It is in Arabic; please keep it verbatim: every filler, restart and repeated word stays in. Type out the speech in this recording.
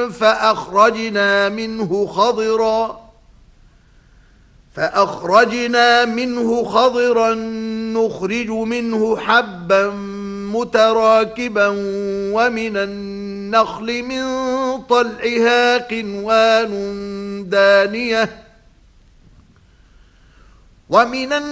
فأخرجنا منه خضرا فأخرجنا منه خضرا نخرج منه حبا متراكبا ومن النخل من طلعها قنوان دانية ومن